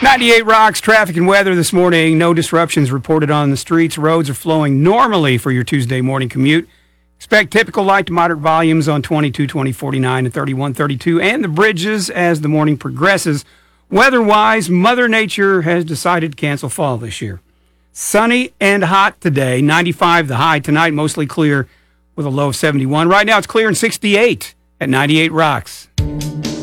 98 Rocks traffic and weather this morning. No disruptions reported on the streets. Roads are flowing normally for your Tuesday morning commute. Expect typical light to moderate volumes on 22, 20, 49, and 31, 32, and the bridges as the morning progresses. Weather-wise, Mother Nature has decided to cancel fall this year. Sunny and hot today. 95 the high tonight, mostly clear with a low of 71. Right now it's clear and 68 at 98 Rocks.